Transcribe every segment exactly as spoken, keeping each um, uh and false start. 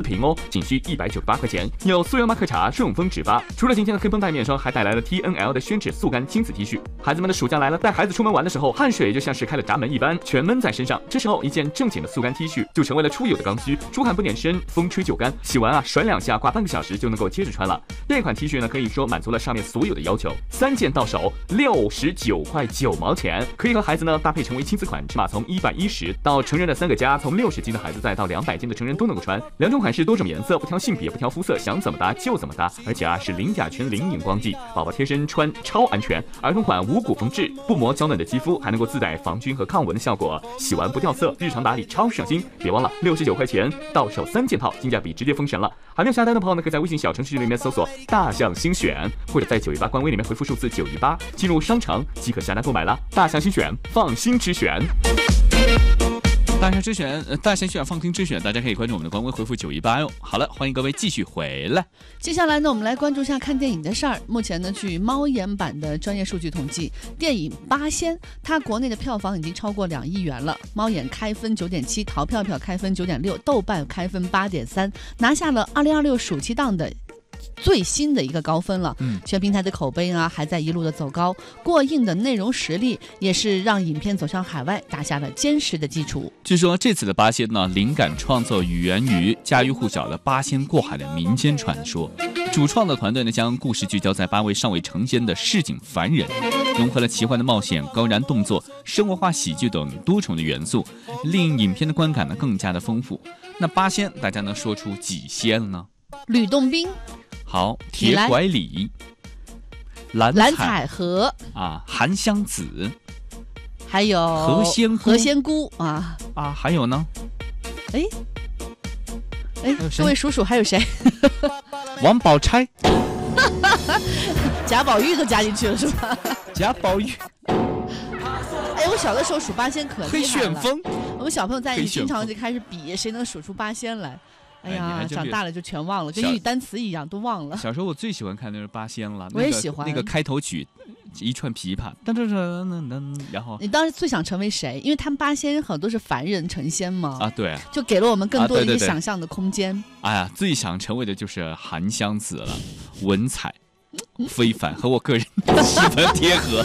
瓶哦，仅需一百九十八块钱。有素颜玛可茶、顺丰纸巴，除了今天的黑绷带面霜，还带来了 T N L 的宣纸速干亲子 T 恤。孩子们的暑假来了，带孩子出门玩的时候，汗水就像是开了闸门一般，全闷在身上。这时候，一件正经的速干 T 恤就成为了出油的刚需，出汗不点身，风吹就干，洗完啊甩两下，挂半个小时就能够接着穿了。这款 T 恤呢，可以说满足了上面所有的要求。三件到手，六十九块九毛钱，可以和孩子呢搭配成为亲子款，尺码从一百一十到成人的三个加，从六十斤的孩子再到两百斤的成人都能够穿。两种款式，多种颜色，不挑性别，不挑肤色，想怎么搭就怎么搭。而且啊是零甲醛、零荧光剂，宝宝贴身穿超安全。儿童款无骨缝制，不磨娇嫩的肌肤，还能够自带防菌和抗蚊的效果，洗完不掉色，日常打理超省心。别忘了六十九块钱到手三件套，性价比直接封神了。还没有下单的朋友呢，可以在微信小程序里面搜索大象精选，或者在九一八官微里面回复数字九一八，进入商城即可下单购买了。大象精选，放心之选。 大象之选，呃，大象选放心之选，大家可以关注我们的官微，回复九一八哟。好了，欢迎各位继续回来。 接下来呢，我们来关注一下看电影的事儿。目前呢，据猫眼版的专业数据统计，电影《八仙》它国内的票房已经超过两亿元了。猫眼开分九点七，淘票票开分九点六，豆瓣开分八点三，拿下了二零二六暑期档的最新的一个高分了。嗯，全平台的口碑啊还在一路的走高，过硬的内容实力也是让影片走向海外打下了坚实的基础。 据说这次的八仙呢，灵感创作源于家喻户晓的八仙过海的民间传说。主创的团队呢，将故事聚焦在八位尚未成仙的市井凡人，融合了奇幻的冒险、高燃动作、生活化喜剧等多重的元素，令影片的观感呢更加的丰富。那八仙大家能说出几仙呢？ 吕洞宾。 好，铁拐李、蓝蓝采和啊，韩湘子， 还有何仙姑何仙姑啊啊，还有呢？ 哎哎，各位数数还有谁？ 王宝钗， 贾宝玉都加进去了是吧？ 贾宝玉。 哎，我小的时候数八仙可厉害了。 黑旋风， 我们小朋友在一起经常就开始比谁能数出八仙来。哎呀，长大了就全忘了，跟英语单词一样都忘了。 小时候我最喜欢看的是八仙了， 我也喜欢那个开头曲，一串琵琶，噔噔噔噔噔，然后你当时最想成为谁？因为他们八仙很多是凡人成仙嘛， 啊对， 就给了我们更多的一个想象的空间。 啊、对对对哎呀，最想成为的就是韩湘子了，文采非凡，和我个人十分贴合。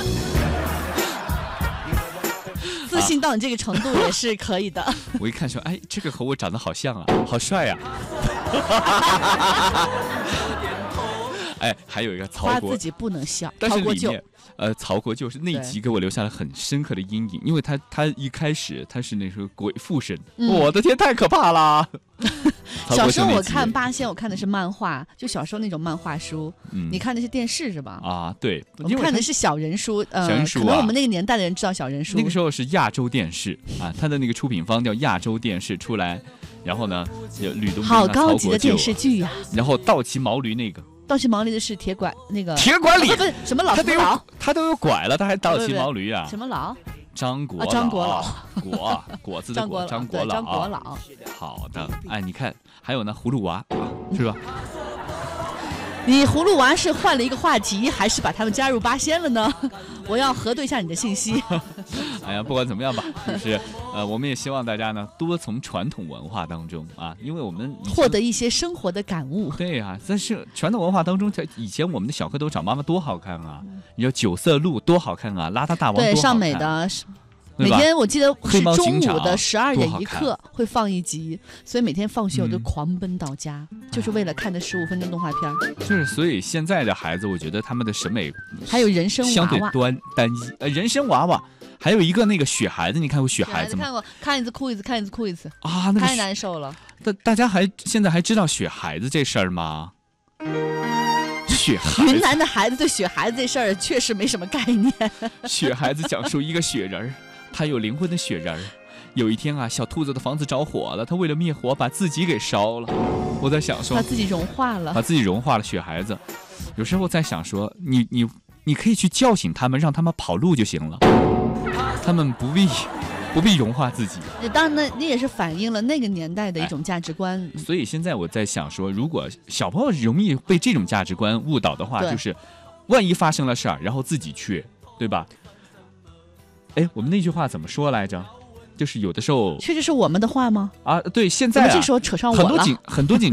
自信到你这个程度也是可以的。啊、 我一看说，哎，这个和我长得好像啊，好帅呀、啊！哎，还有一个曹国， 他自己不能笑， 但是里面呃，曹国就是那一集给我留下了很深刻的阴影，因为他他一开始他是那时候鬼附身，嗯、我的天，太可怕了！ 小时候我看八仙，我看的是漫画，就小时候那种漫画书。嗯、你看的是电视是吧？ 啊，对， 我看的是小人书。呃， 小人书、啊、 可能我们那个年代的人知道小人书。 那个时候是亚洲电视啊，它的那个出品方叫亚洲电视出来，然后呢，有吕洞宾、 好高级的电视剧呀、 啊。然后倒骑毛驴那个。 倒骑毛驴的是铁拐那个。 铁拐李、 哦、不是什么老？他都有他都有拐了，他还倒骑毛驴啊？ 什么老？ 张国老， 啊、张国老， 果果子的果，张国老， 张国老。 好的，哎，你看，还有呢，葫芦娃，是吧？ 你葫芦娃是换了一个话题，还是把他们加入八仙了呢？我要核对一下你的信息。 哎呀，不管怎么样吧，就是呃，我们也希望大家呢多从传统文化当中啊，因为我们获得一些生活的感悟。 对呀、啊，但是传统文化当中，在以前我们的小蝌蚪找妈妈多好看啊！你说九色鹿多好看啊，邋遢大王多好看。 对，上美的。每天我记得是中午的十二点一刻会放一集，所以每天放学我就狂奔到家，嗯、就是为了看那十五分钟动画片。 就是，所以现在的孩子，我觉得他们的审美还有人参娃娃相对端单一。呃，人参娃娃，还有一个那个雪孩子，你看过雪孩子吗？ 看过，看一次哭一次，看一次哭一次啊，那个、 太难受了。 大大家还现在还知道雪孩子这事儿吗？雪孩子， 云南的孩子对雪孩子这事儿确实没什么概念。 雪孩子讲述一个雪人儿。他有灵魂的雪人儿，有一天啊，小兔子的房子着火了，他为了灭火，把自己给烧了。我在想说， 把自己融化了， 把自己融化了。雪孩子，有时候在想说，你你你可以去叫醒他们，让他们跑路就行了，他们不必不必融化自己。 当然呢，你也是反映了那个年代的一种价值观。 哎、所以现在我在想说，如果小朋友容易被这种价值观误导的话，就是万一发生了事儿，然后自己去，对吧？哎，我们那句话怎么说来着？就是有的时候， 确实是我们的话吗？ 啊，对，现在、啊、 这时候扯上我了。 很多警很多警